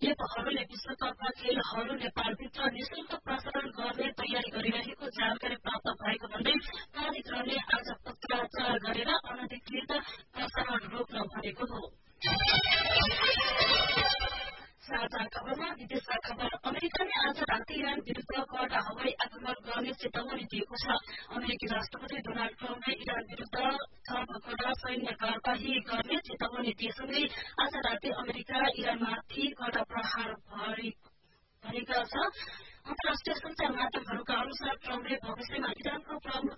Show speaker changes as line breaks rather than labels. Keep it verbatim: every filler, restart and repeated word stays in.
एपहरूले विश्वकपका खेलहरू नेपालभित्र निशुल्क प्रसारण गर्ने तयारी गरिरहेको जानकारी प्राप्त भएको भन्दै प्राधिकरणले आज पत्राचार गरेर अनधिकृत प्रसारण रोक्न भनेको हो। साझा खबरमा विदेशका खबर। अमेरिकाले आज राति इरान विरूद्ध कडा हवाई आक्रमण गर्ने चेतावनी दिएको छ। अमेरिकी राष्ट्रपति डोनाल्ड ट्रम्पले इरान विरूद्ध थप कडा सैन्य कार्यवाही गर्ने चेतावनी दिएसँगै आज राति अमेरिका इरानमाथि कडा प्रहार भनेका छ। अन्तर्राष्ट्रिय संचार माध्यमहरूका अनुसार ट्रम्पले भविष्यमा इरानको प्रमुख